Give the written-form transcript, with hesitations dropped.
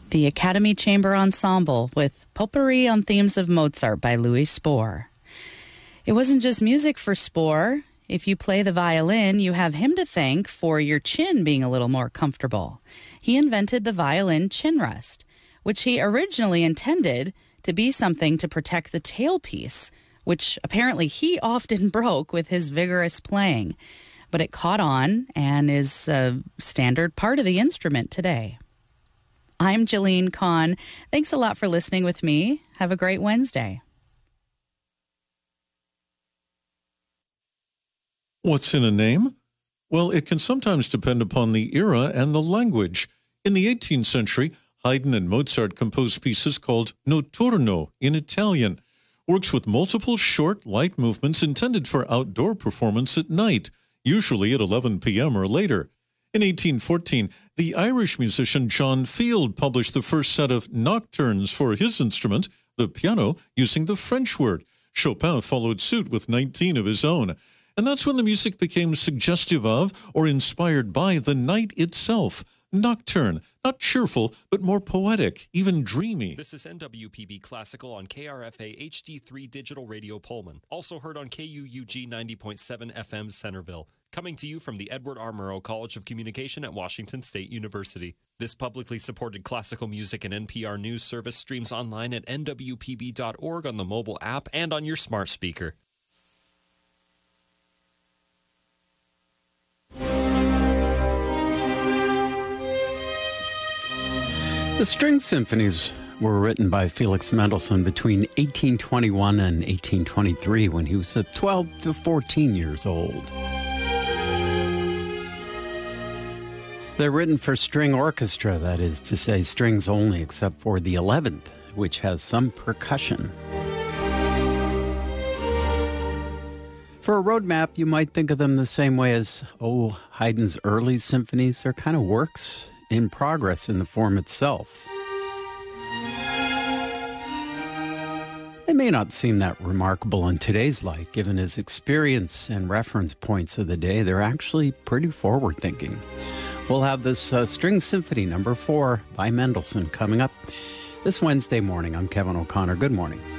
The Academy Chamber Ensemble with Potpourri on Themes of Mozart by Louis Spohr. It wasn't just music for Spohr. If you play the violin, you have him to thank for your chin being a little more comfortable. He invented the violin chin rest, which he originally intended to be something to protect the tailpiece, which apparently he often broke with his vigorous playing. But it caught on and is a standard part of the instrument today. I'm Jillian Kahn. Thanks a lot for listening with me. Have a great Wednesday. What's in a name? Well, it can sometimes depend upon the era and the language. In the 18th century, Haydn and Mozart composed pieces called notturno in Italian, works with multiple short, light movements intended for outdoor performance at night, usually at 11 p.m. or later. In 1814, the Irish musician John Field published the first set of nocturnes for his instrument, the piano, using the French word. Chopin followed suit with 19 of his own. And that's when the music became suggestive of or inspired by the night itself. Nocturne, not cheerful, but more poetic, even dreamy. This is NWPB Classical on KRFA HD3 Digital Radio Pullman, also heard on KUUG 90.7 FM Centerville. Coming to you from the Edward R. Murrow College of Communication at Washington State University. This publicly supported classical music and NPR news service streams online at nwpb.org on the mobile app and on your smart speaker. The string symphonies were written by Felix Mendelssohn between 1821 and 1823 when he was 12 to 14 years old. They're written for string orchestra, that is to say strings only, except for the 11th, which has some percussion. For a roadmap, you might think of them the same way as, Haydn's early symphonies. They're kind of works in progress in the form itself. They may not seem that remarkable in today's light, given his experience and reference points of the day. They're actually pretty forward-thinking. We'll have this String Symphony No. 4 by Mendelssohn coming up this Wednesday morning. I'm Kevin O'Connor. Good morning.